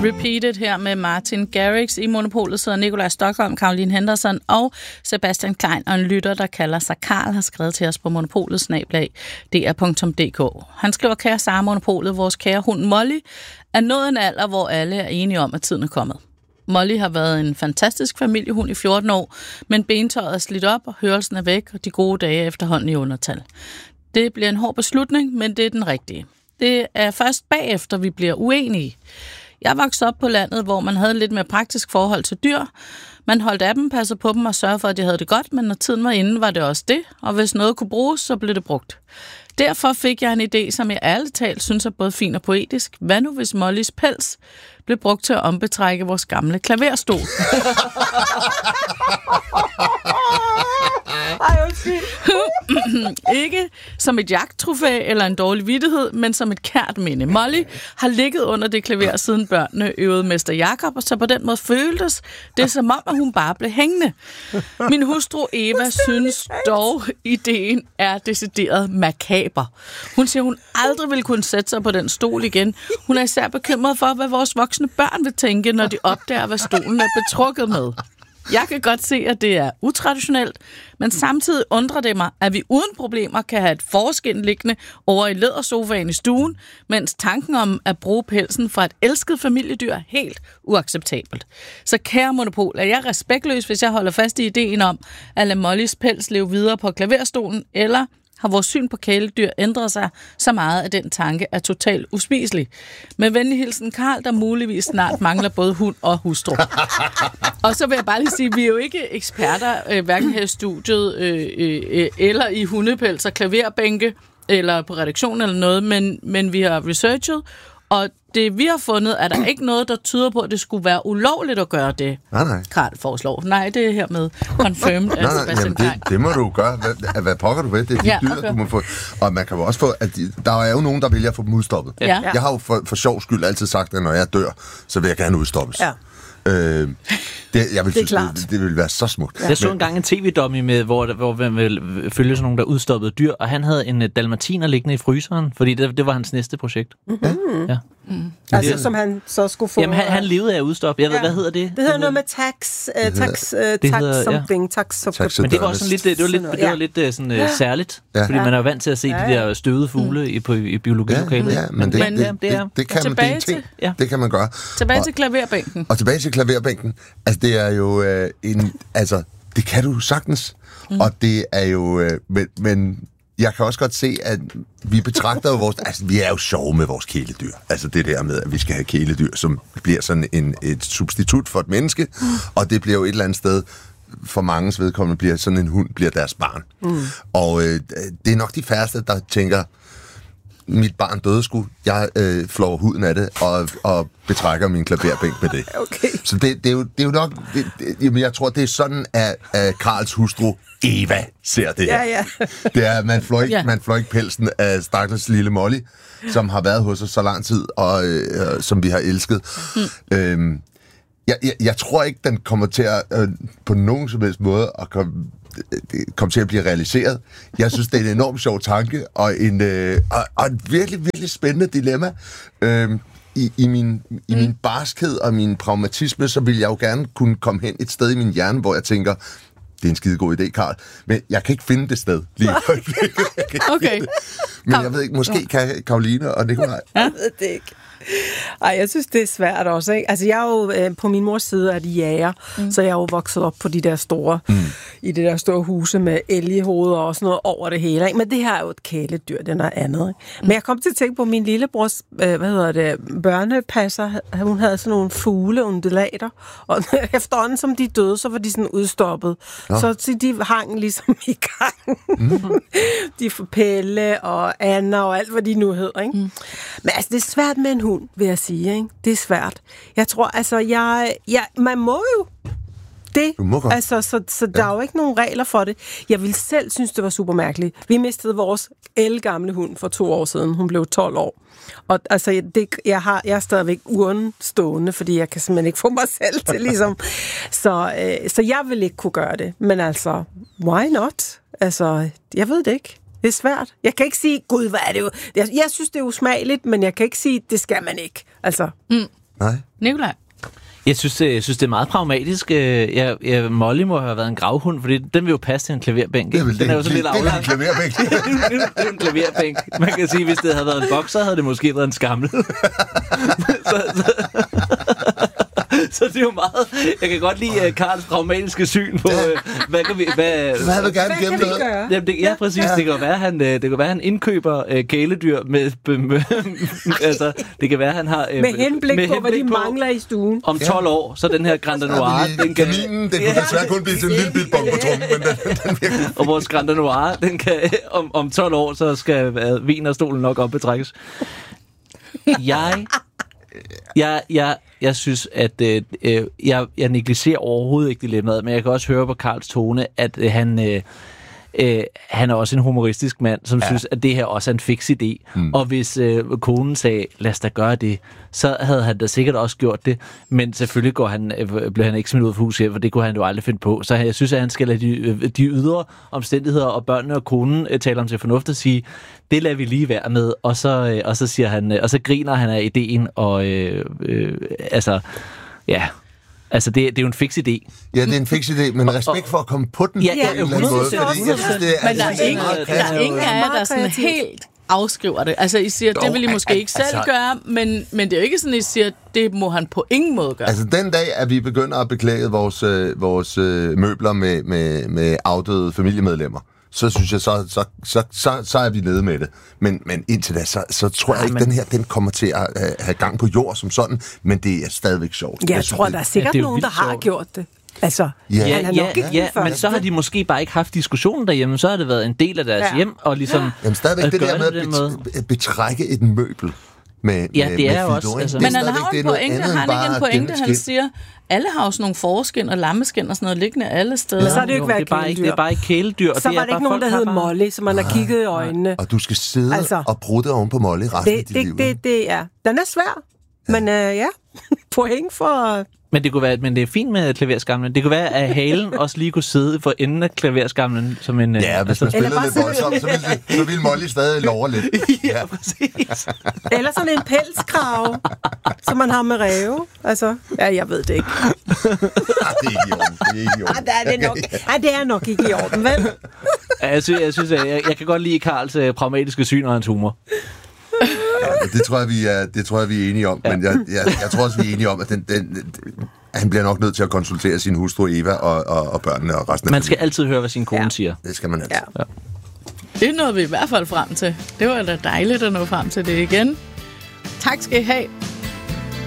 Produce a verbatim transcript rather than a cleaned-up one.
Repeated her med Martin Garrix. I Monopolet sidder Nikolaj Stockholm, Caroline Henderson og Sebastian Klein, og en lytter, der kalder sig Karl, har skrevet til os på monopolet snabel-a d r punktum d k. Han skriver: kære Sara Monopolet, vores kære hund Molly er nået en alder, hvor alle er enige om, at tiden er kommet. Molly har været en fantastisk familiehund i fjorten år, men bentøjet er slidt op, og hørelsen er væk, og de gode dage efterhånden i undertal. Det bliver en hård beslutning, men det er den rigtige. Det er først bagefter, vi bliver uenige. Jeg voksede op på landet, hvor man havde lidt mere praktisk forhold til dyr. Man holdt af dem, passede på dem og sørgede for, at de havde det godt, men når tiden var inde, var det også det, og hvis noget kunne bruges, så blev det brugt. Derfor fik jeg en idé, som jeg ærligt talt synes er både fin og poetisk. Hvad nu, hvis Mollys pels blev brugt til at ombetrække vores gamle klaverstol? Ikke som et jagttrofæ eller en dårlig vittighed, men som et kært minde. Molly har ligget under det klaver, siden børnene øvede Mester Jakob, og så på den måde føltes det som om, at hun bare blev hængende. Min hustru Eva synes dog, ideen er decideret makaber. Hun siger, hun aldrig vil kunne sætte sig på den stol igen. Hun er især bekymret for, hvad vores voksne børn vil tænke, når de opdager, hvad stolen er betrukket med. Jeg kan godt se, at det er utraditionelt, men samtidig undrer det mig, at vi uden problemer kan have et forskin liggende over i lædersofaen i stuen, mens tanken om at bruge pelsen fra et elsket familiedyr er helt uacceptabelt. Så kære Monopol, er jeg respektløs, hvis jeg holder fast i ideen om at lade Mollys pels leve videre på klaverstolen, eller har vores syn på kæledyr ændret sig så meget, at den tanke er totalt uspiselig. Med venlig hilsen Karl, der muligvis snart mangler både hund og hustru. Og så vil jeg bare lige sige, at vi er jo ikke eksperter, øh, hverken her i studiet, øh, øh, eller i hundepels og klaverbænke, eller på redaktion eller noget, men, men vi har researchet, og det vi har fundet, er der ikke noget, der tyder på, at det skulle være ulovligt at gøre det. Nej, nej. Karl foreslår. Nej, det er hermed confirmed. Nej, nej, jamen det, det må du gøre. Hvad, hvad pokker du ved? Det er de ja, dyr, okay. du må få. Og man kan jo også få, at de, der er jo nogen, der vælger at få dem udstoppet. Ja. Jeg har jo for, for sjov skyld altid sagt, at når jeg dør, så vil jeg gerne udstoppes. Ja. Øh, det, jeg vil det, synes, det, det ville være så smukt. Ja. Jeg så engang en tv-dummy med, hvor, hvor man ville følge sådan nogen, der udstoppede dyr, og han havde en dalmatiner liggende i fryseren, fordi det, det var hans næste projekt. Mm-hmm. Ja. Mm. Altså, som han så skulle få... Jamen, han, han levede af at udstoppe. Jeg ved, ja. hvad hedder det? Det hedder noget med tax, uh, tax, uh, tax hedder, something, ja. tax Men det var også sådan lidt, det var lidt, det var lidt, lidt sådan, uh, særligt, ja. fordi man er vant til at se ja, ja. de der støvede fugle i, på, i biologilokalet. Ja, ja, men det, men, det, det, det, det, kan man, det er en ting. Ja. Det kan man gøre. Tilbage og, til klaverbænken. Og tilbage til klaverbænken. Altså, det er jo øh, en... Altså, det kan du sagtens. Mm. Og det er jo... Øh, men, men jeg kan også godt se, at vi betragter jo vores... Altså, vi er jo sjove med vores kæledyr. Altså, det der med, at vi skal have kæledyr, som bliver sådan en, et substitut for et menneske. Mm. Og det bliver jo et eller andet sted... For manges vedkommende bliver sådan en hund bliver deres barn. Mm. Og øh, det er nok de færreste, der tænker... Mit barn døde sgu. Jeg øh, flår huden af det og, og betrækker min klaverbænk med det. Okay. Så det, det, er jo, det er jo nok... Det, det, jamen, jeg tror, det er sådan, at, at Karls hustru Eva ser det her. Ja, ja. Det er, at man flår ikke, ja. man flår ikke pelsen af stakkels lille Molly, som har været hos os så lang tid, og øh, som vi har elsket. Mm. Øhm, jeg, jeg, jeg tror ikke, den kommer til at øh, på nogen som helst måde at komme... det kom til at blive realiseret. Jeg synes, det er en enormt sjov tanke, og en, øh, og, og en virkelig, virkelig spændende dilemma. Øhm, i, i, min, I min barskhed og min pragmatisme, så vil jeg jo gerne kunne komme hen et sted i min hjerne, hvor jeg tænker, det er en skide god idé, Karl, men jeg kan ikke finde det sted lige i øjeblikket. Okay. Men jeg ved ikke, måske kan Karoline og Nikolaj. Jeg ved det ikke. Ej, jeg synes, det er svært også, ikke? Altså, jeg er jo, øh, på min mors side er de jæger, mm. så jeg er jo vokset op på de der store, mm. i det der store huse med elgehoveder og sådan noget over det hele, ikke? Men det her er jo et kæledyr, det er noget andet, ikke? Mm. Men jeg kom til at tænke på min lillebrors, øh, hvad hedder det, børnepasser, hun havde sådan nogle fugle, undulater, og efterhånden som de døde, så var de sådan udstoppet. Ja. Så de hang ligesom i gang. Mm. De får Pelle og Anna og alt, hvad de nu hedder, ikke? Mm. Men altså, det er svært med en hund, vil jeg sige, ikke? Det er svært. Jeg tror, altså, jeg, jeg, man må jo det. Du må godt. Altså, så, så der ja. er jo ikke nogen regler for det. Jeg ville selv synes, det var super mærkeligt. Vi mistede vores ældgamle hund for to år siden. Hun blev tolv år. Og altså, det, jeg, har, jeg er stadigvæk uren stående, fordi jeg kan simpelthen ikke få mig selv til, ligesom. Så, øh, så jeg vil ikke kunne gøre det. Men altså, why not? Altså, jeg ved det ikke. Det er svært. Jeg kan ikke sige, gud, hvad er det jo? Jeg, jeg synes, det er usmageligt, men jeg kan ikke sige, det skal man ikke. Altså, mm. Nej. Nikolaj? Jeg synes, det, jeg synes, det er meget pragmatisk. Jeg, jeg, Molly må have været en gravhund, fordi den vil jo passe til en klaverbænk. Det er vel den er jo det, så lidt det, det er aflangt. en klaverbænk. Det er en klaverbænk. Man kan sige, hvis det havde været en bokser, havde det måske været en skammel. så, så, så det er jo meget... Jeg kan godt lide uh, Karls pragmatiske syn på, uh, hvad kan vi... Hvad, Så jeg vil gerne Hvad gemme kan vi noget. gøre? Jamen, det, ja, præcis. Ja. Det kan jo være, han, det kan være, han indkøber uh, kæledyr med... med altså, det kan være, han har... Uh, Med henblik med på, hvad de henblik på, mangler i stuen. om tolv år, så den her Grand Noir, den kan... Kaminen, den kunne desværre kun blive til en lille bit bong på trummen, men den, den virker. Og vores Grand Noir, den kan... Om, om tolv år, så skal uh, vinerstolen nok op betrækkes. Jeg... Jeg, jeg, jeg synes, at øh, jeg, jeg negligerer overhovedet ikke dilemmaet, men jeg kan også høre på Karls tone, at øh, han, øh, øh, han er også en humoristisk mand, som ja. synes, at det her også er en fix idé. Mm. Og hvis øh, konen sagde, lad os da gøre det, så havde han da sikkert også gjort det. Men selvfølgelig går han, øh, blev han ikke smidt ud af huset, for det kunne han jo aldrig finde på. Så jeg synes, at han skal lade de, de ydre omstændigheder og børnene og konen øh, tale om til fornuft og sige, det lader vi lige være med, og så, øh, og så siger han, øh, og så griner han af ideen, og øh, øh, altså, ja, altså det, det er jo en fix idé. Ja, det er en fix idé, men respekt for at komme på den Ja, på ja, en eller anden måde, fordi jeg synes, det er... Men der er altså, ingen, meget der er kreativt. ingen af jer, der sådan kreativt. helt afskriver det. Altså, I siger, det vil I måske ikke selv altså- gøre, men, men det er jo ikke sådan, I siger, det må han på ingen måde gøre. Altså, den dag, at vi begynder at beklæde vores, øh, vores øh, møbler med, med, med afdøde familiemedlemmer, så synes jeg, så, så, så, så, så er vi nede med det. Men, men indtil da, så, så tror jeg ikke, men- den her den kommer til at uh, have gang på jord som sådan, men det er stadigvæk sjovt. Jeg synes, tror, det- der er sikkert Ja, det er jo nogen, der vildt har sjovt. gjort det. Altså, Ja. han har ja, nok ikke ja, den første. men så har de måske bare ikke haft diskussionen derhjemme, så har det været en del af deres Ja. hjem, og ligesom Jamen stadigvæk at det der gøre med på den at måde. bet- betrække et møbel med, Ja, med, det er med jo Fido, også, ikke? altså- Det er Men han stadigvæk- har det jo er en noget pointe, andet end han har ikke en bare pointe, han gennemskind. siger, alle har jo sådan nogle forskin og lammeskin og sådan noget liggende alle steder. Så har det jo ikke været det er bare ikke, det er kæledyr. bare ikke kæledyr. Og Så det var er det ikke bare nogen, der folk, hed har bare- Molly, som man har kigget i øjnene. Og du skal sidde Altså- altså, og bruge oven på Molly resten af Det, dit det, liv. det, det er. Den er svær, men øh, ja, point for... Men det kunne være, men det er fint med klaverskamlen. Det kunne være, at halen også lige kunne sidde for enden af klaverskamlen som en... Ja, hvis man Eller spillede bare lidt sådan- voldsomt, så ville, så ville Molly stadig love lidt. ja, præcis. Eller sådan en pelskrav, som man har med ræve. Altså, ja, jeg ved det ikke. Ah, det er ikke i orden. Det er ikke i orden. Ah, det er det nok. Ej, det er nok ikke i orden, vel? Ja, jeg, synes, jeg, synes, at jeg, jeg kan godt lide Karls uh, pragmatiske syn og hans humor. Ja, det tror jeg, vi er, det tror jeg, vi er enige om. Ja. Men jeg, jeg, jeg tror også, vi er enige om, at den, den, den, han bliver nok nødt til at konsultere sin hustru Eva og, og, og børnene og resten af Man skal familien. altid høre, hvad sin kone Ja. siger. Det skal man altid. Ja. Det nåede vi i hvert fald frem til. Det var da dejligt at nå frem til det igen. Tak skal I have.